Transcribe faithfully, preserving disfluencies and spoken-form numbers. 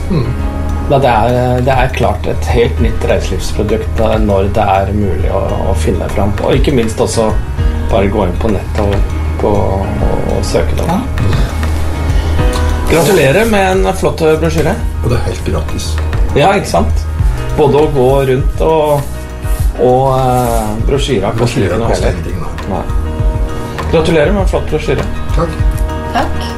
Mm. Da det, er, det er klart et helt nytt reiselivsprodukt når det er mulig å, å finne fram. Og ikke minst også bare gå inn på nett og, på, og, og søke det. Ja. Gratulerer med en flott brosjyre. Og det er helt gratis. Ja, ikke sant? Både å gå rundt og, og uh, brosjyra koster ikke noe heller. Nei. Gratulerer med en flott brosjyre. Takk. Takk.